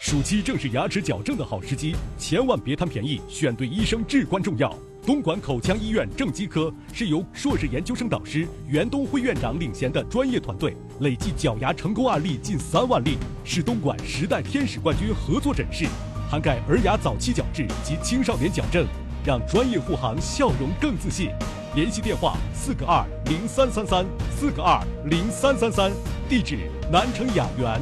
暑期正是牙齿矫正的好时机，千万别贪便宜，选对医生至关重要。东莞口腔医院正畸科是由硕士研究生导师袁东辉院长领衔的专业团队，累计矫牙成功案例近3万例，是东莞10代天使冠军合作诊室，涵盖儿牙早期矫治及青少年矫正，让专业护航笑容更自信。联系电话4个20333，4个20333，地址南城雅园。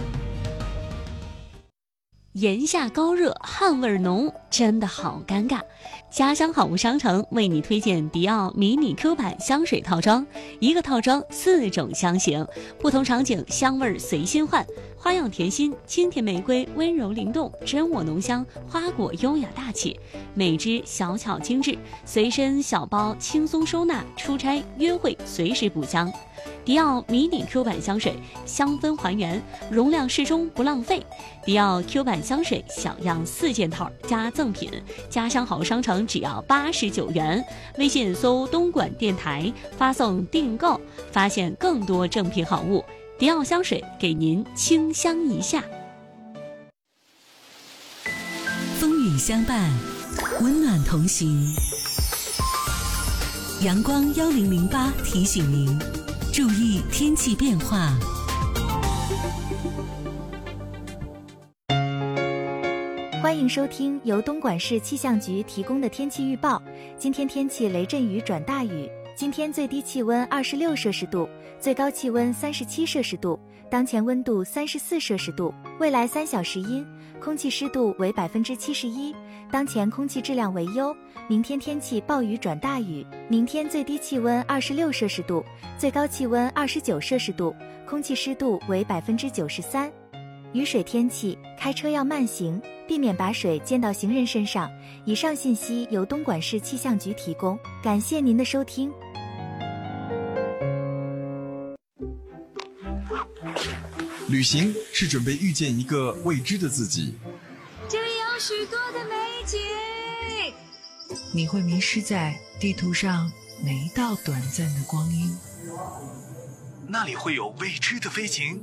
炎夏高热，汗味浓，真的好尴尬。家乡好物商城为你推荐迪奥迷你 Q 版香水套装，一个套装4种香型，不同场景香味随心换，花样甜心、清甜玫瑰温柔灵动，真我浓香，花果优雅大气，每支小巧精致，随身小包轻松收纳，出差约会随时补香。迪奥迷你 Q 版香水，香氛还原，容量适中不浪费。迪奥 Q 版香水小样4件套加赠品，家乡好商城只要89元。微信搜东莞电台，发送订购，发现更多正品好物。迪奥香水给您清香一下。 风雨相伴，温暖同行。阳光1008提醒您，注意天气变化。 欢迎收听由东莞市气象局提供的天气预报。今天天气雷阵雨转大雨，今天最低气温26摄氏度，最高气温37摄氏度，当前温度34摄氏度。未来3小时阴，空气湿度为71%，当前空气质量为优。明天天气暴雨转大雨，明天最低气温26摄氏度，最高气温29摄氏度，空气湿度为93%。雨水天气，开车要慢行，避免把水溅到行人身上。以上信息由东莞市气象局提供，感谢您的收听。 旅行是准备遇见一个未知的自己， 这里有许多的美景， 你会迷失在地图上每一道短暂的光阴， 那里会有未知的飞行。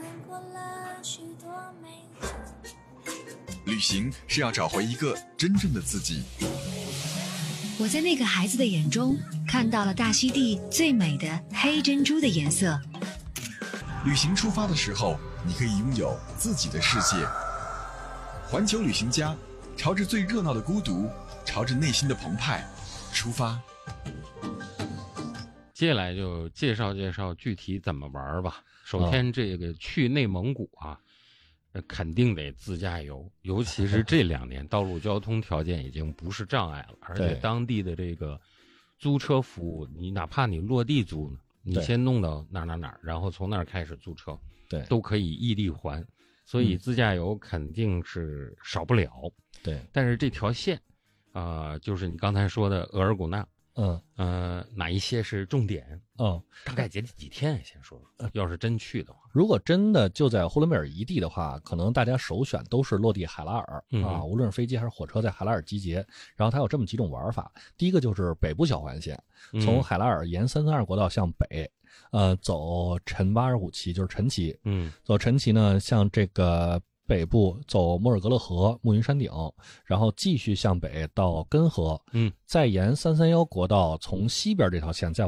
旅行是要找回一个真正的自己。 我在那个孩子的眼中看到了大溪地最美的黑珍珠的颜色。 旅行出发的时候，你可以拥有自己的世界。环球旅行家，朝着最热闹的孤独，朝着内心的澎湃出发。 接下来就介绍具体怎么玩吧。首先这个去内蒙古啊，肯定得自驾游，尤其是这2年道路交通条件已经不是障碍了，而且当地的这个租车服务，你哪怕你落地租呢，你先弄到哪儿，然后从那儿开始租车，对，都可以异地还，所以自驾游肯定是少不了。对，但是这条线就是你刚才说的额尔古纳，哪一些是重点？大概几天？先说说，要是真去的话， 如果真的就在呼伦贝尔一地的话，可能大家首选都是落地海拉尔啊，无论是飞机还是火车，在海拉尔集结。然后它有这么几种玩法，第一个就是北部小环线，从海拉尔沿332国道向北，走陈巴尔虎旗，就是陈旗，走陈旗呢，向这个北部走莫尔格勒河、暮云山顶，然后继续向北到根河，再沿331国道从西边这条线再